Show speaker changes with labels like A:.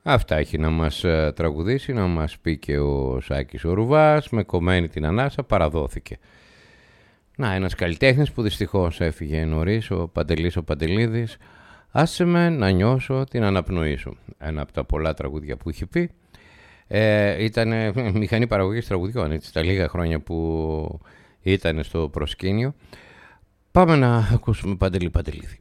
A: Αυτά έχει να μας τραγουδήσει, να μας πει και ο Σάκης ο Ρουβάς, με κομμένη την ανάσα παραδόθηκε. Να, ένας καλλιτέχνης που δυστυχώς έφυγε νωρίς, ο Παντελής ο Παντελίδης. Άσε με να νιώσω την αναπνοή σου. Ένα από τα πολλά τραγούδια που είχε πει. Ήταν μηχανή παραγωγής τραγουδιών, έτσι, τα λίγα χρόνια που ήταν στο προσκήνιο. Πάμε να ακούσουμε Παντελή Παντελίδη.